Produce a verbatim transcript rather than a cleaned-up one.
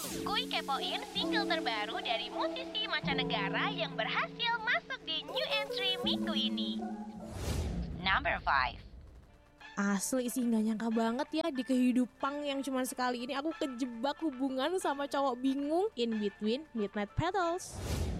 Kuy kepoin single terbaru dari musisi mancanegara yang berhasil masuk di new entry minggu ini. Number five. Asli sih gak nyangka banget ya di kehidupan yang cuma sekali ini aku kejebak hubungan sama cowok bingung in between Midnight Petals.